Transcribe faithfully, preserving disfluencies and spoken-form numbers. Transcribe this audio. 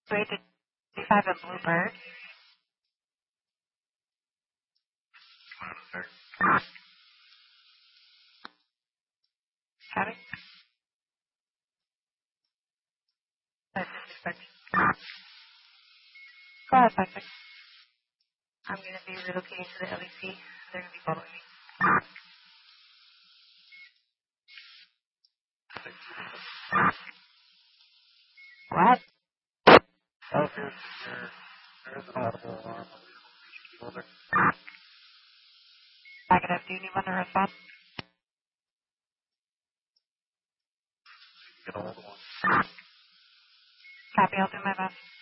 Wait, did five a Bluebird? Copy. five six. Go ahead, five six. I'm going to be relocating to the L E C. They're going to be following me. What? Oh, there, there, there is an audible alarm on the shoulder. Negative. Do you need one to respond? Get a hold of one. Copy. I'll do my best.